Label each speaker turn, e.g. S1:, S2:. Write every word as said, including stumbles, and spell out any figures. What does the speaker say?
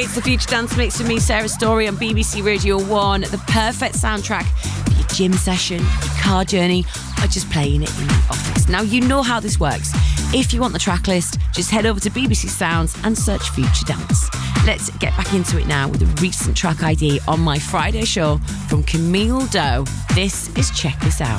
S1: It's the Future Dance Mix with me, Sarah Story, on B B C Radio one. The perfect soundtrack for your gym session, your car journey, or just playing it in the office. Now, you know how this works. If you want the track list, just head over to B B C Sounds and search Future Dance. Let's get back into it now with a recent track I D on my Friday show from Camille Doe. This is Check This Out.